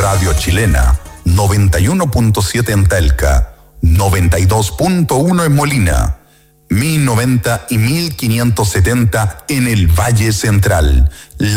Radio Chilena, 91.7 en Talca, 92.1 en Molina, 1090 y 1570 en el Valle Central.